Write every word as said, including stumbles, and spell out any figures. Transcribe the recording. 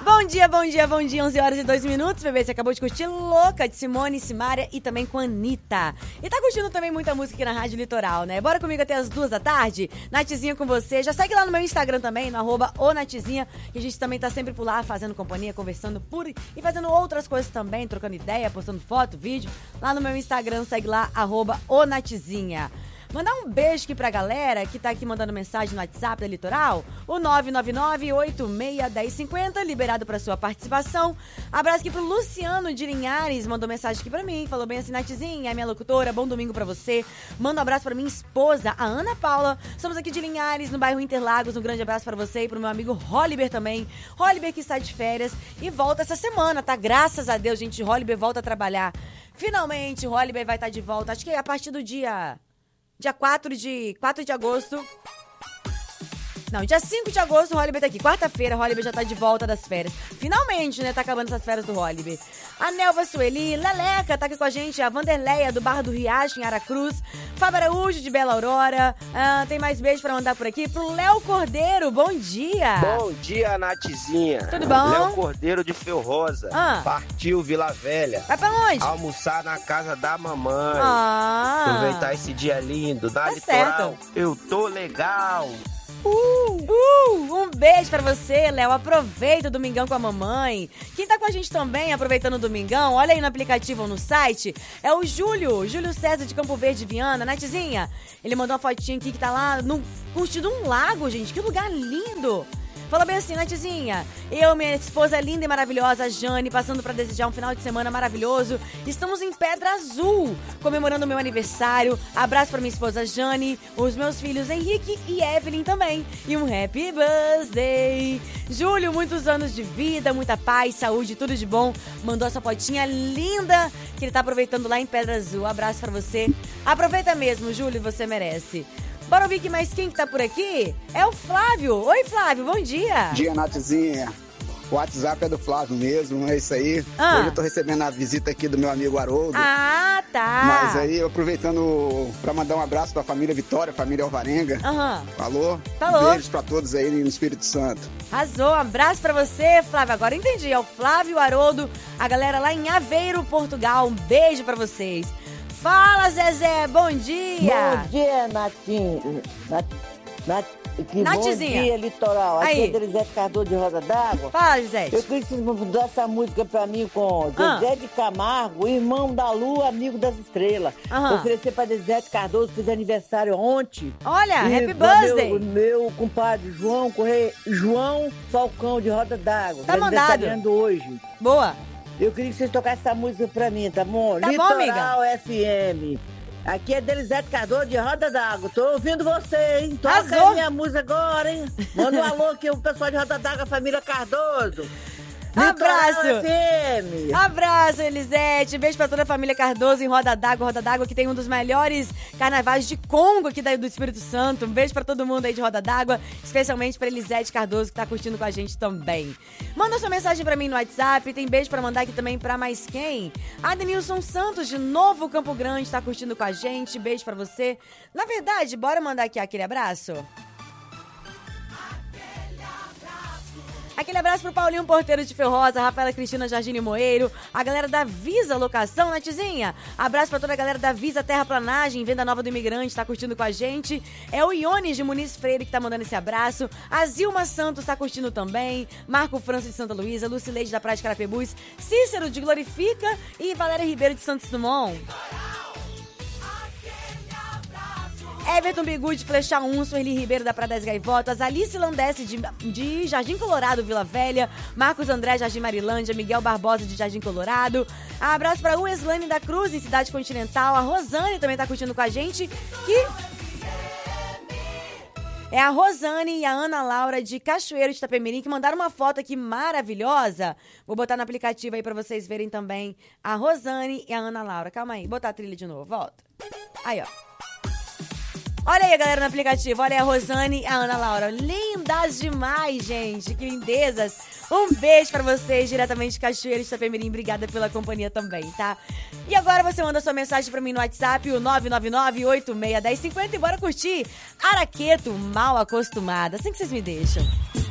Bom dia, bom dia, bom dia, onze horas e dois minutos, bebê, você acabou de curtir Louca, de Simone, Simária e também com a Anitta. E tá curtindo também muita música aqui na Rádio Litoral, né? Bora comigo até as duas da tarde, Natizinha com você. Já segue lá no meu Instagram também, no arroba o Natizinha, que a gente também tá sempre por lá, fazendo companhia, conversando por... e fazendo outras coisas também, trocando ideia, postando foto, vídeo. Lá no meu Instagram, segue lá, arroba o Natizinha. Mandar um beijo aqui pra galera que tá aqui mandando mensagem no WhatsApp da Litoral, o nove nove nove, oito seis, um zero cinco zero, liberado pra sua participação. Abraço aqui pro Luciano de Linhares, mandou mensagem aqui pra mim, falou bem assim, Natizinha, é minha locutora, bom domingo pra você. Manda um abraço pra minha esposa, a Ana Paula. Somos aqui de Linhares, no bairro Interlagos, um grande abraço pra você e pro meu amigo Holliber também. Holliber que está de férias e volta essa semana, tá? Graças a Deus, gente, Holliber volta a trabalhar. Finalmente, Holliber vai estar de volta, acho que é a partir do dia... Dia quatro de, quatro de agosto. Não, dia cinco de agosto o Holliber tá aqui. Quarta-feira o Holliber já tá de volta das férias. Finalmente, né? Tá acabando essas férias do Holliber. A Nelva Sueli, Leleca tá aqui com a gente. A Vanderleia do Barra do Riacho, em Aracruz. Fábio Araújo de Bela Aurora. Ah, tem mais beijo pra mandar por aqui. Pro Léo Cordeiro, bom dia. Bom dia, Natizinha. Tudo bom? Léo Cordeiro de Feu Rosa. Ah. Partiu Vila Velha. Vai pra onde? Almoçar na casa da mamãe. Ah. Aproveitar esse dia lindo. Na Tá Litoral, certo. eu tô legal. Uh, uh, um beijo pra você, Léo. Aproveita o domingão com a mamãe. Quem tá com a gente também, aproveitando o domingão, olha aí no aplicativo ou no site, é o Júlio, Júlio César de Campo Verde, Viana. Natizinha, ele mandou uma fotinha aqui que tá lá no, curtindo um lago, gente. Que lugar lindo. Fala bem assim, Natizinha, eu, minha esposa linda e maravilhosa, Jane, passando pra desejar um final de semana maravilhoso. Estamos em Pedra Azul, comemorando o meu aniversário. Abraço pra minha esposa Jane, os meus filhos Henrique e Evelyn também. E um happy birthday. Júlio, muitos anos de vida, muita paz, saúde, tudo de bom. Mandou essa fotinha linda que ele tá aproveitando lá em Pedra Azul. Abraço pra você. Aproveita mesmo, Júlio, você merece. Bora ouvir que mais quem que tá por aqui? É o Flávio. Oi, Flávio, bom dia. Bom dia, Natizinha. O WhatsApp é do Flávio mesmo, é isso aí. Ah. Hoje eu tô recebendo a visita aqui do meu amigo Haroldo. Ah, tá. Mas aí, eu aproveitando pra mandar um abraço pra família Vitória, família Alvarenga. Aham. Falou? Falou. Beijos pra todos aí no Espírito Santo. Arrasou, um abraço pra você, Flávio. Agora entendi, é o Flávio Haroldo, a galera lá em Aveiro, Portugal. Um beijo pra vocês. Fala, Zezé, bom dia. Bom dia, Natinho. Nat, Nat, que Natizinha. Bom dia, Litoral. Aqui Aí. é Delisete Cardoso de Rosa d'Água. Fala, Zezé. Eu queria que vocês mandassem essa música pra mim com Ah. Zezé de Camargo, irmão da Lua, amigo das estrelas. Aham. Vou oferecer pra Delisete Cardoso, fiz aniversário ontem. Olha, E happy pra birthday. Meu, meu compadre João Correia, João Falcão de Roda d'Água. Tá que é mandado. aniversariando hoje. Boa. Eu queria que vocês tocassem essa música pra mim, tá bom? Tá bom, Litoral F M. Aqui é Delisete Cardoso de Roda d'Água. Tô ouvindo você, hein? Toca Arrasou. a minha música agora, hein? Manda um alô aqui, o pessoal de Roda d'Água, família Cardoso. Abraço. Litoral F M. Abraço, Elisete. Beijo pra toda a família Cardoso em Roda d'Água. Roda d'Água que tem um dos melhores carnavais de Congo aqui do Espírito Santo. Um beijo pra todo mundo aí de Roda d'Água, especialmente pra Elisete Cardoso que tá curtindo com a gente também. Manda sua mensagem pra mim no WhatsApp. Tem beijo pra mandar aqui também pra mais quem? Adenilson Santos de Novo Campo Grande tá curtindo com a gente. Beijo pra você. Na verdade, bora mandar aqui aquele abraço? Aquele abraço pro Paulinho Porteiro de Ferrosa, Rafaela Cristina Jardine Moeiro, a galera da Visa Locação, Natizinha. Abraço pra toda a galera da Visa Terraplanagem, Venda Nova do Imigrante, tá curtindo com a gente. É o Iones de Muniz Freire que tá mandando esse abraço. A Zilma Santos tá curtindo também. Marco França de Santa Luísa, Lucileide da Praia de Carapebus, Cícero de Glorifica e Valéria Ribeiro de Santos Dumont. Everton Bigu de Flecha um, Sueli Ribeiro da Praia das Gaivotas, Alice Landesse de, de Jardim Colorado, Vila Velha, Marcos André, Jardim Marilândia, Miguel Barbosa de Jardim Colorado. Abraço para o Eslane da Cruz, em Cidade Continental. A Rosane também tá curtindo com a gente. Que é a Rosane e a Ana Laura de Cachoeiro de Itapemirim, que mandaram uma foto aqui maravilhosa. Vou botar no aplicativo aí pra vocês verem também a Rosane e a Ana Laura. Calma aí, botar a trilha de novo, volta. Aí, ó. Olha aí a galera no aplicativo, olha aí a Rosane e a Ana Laura. Lindas demais, gente, que lindezas. Um beijo pra vocês, diretamente de Cachoeiro de Itapemirim. Obrigada pela companhia também, tá? E agora você manda sua mensagem pra mim no WhatsApp, o nove nove nove, oito seis, um zero cinco zero, e bora curtir Araqueto, Mal Acostumada. Assim que vocês me deixam.